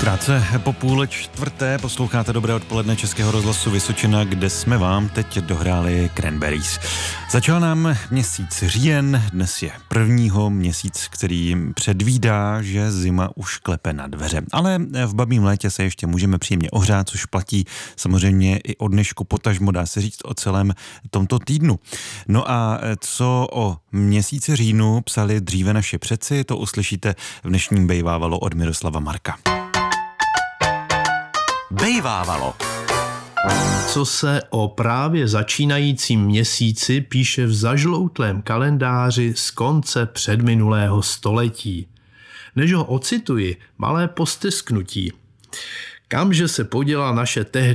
Krátce po půl čtvrté posloucháte Dobré odpoledne Českého rozhlasu Vysočina, kde jsme vám teď dohráli Cranberries. Začal nám měsíc říjen, dnes je prvního měsíc, který předvídá, že zima už klepe na dveře. Ale v babím létě se ještě můžeme příjemně ohřát, což platí samozřejmě i o dnešku, potažmo dá se říct o celém tomto týdnu. No a co o měsíci říjnu psali dříve naši předci, to uslyšíte v dnešním Bejvávalo od Miroslava Marka. Bejvávalo. Co se o právě začínajícím měsíci píše v zažloutlém kalendáři z konce předminulého století. Než ho ocituji, malé postesknutí. Kamže se poděla naše tehdy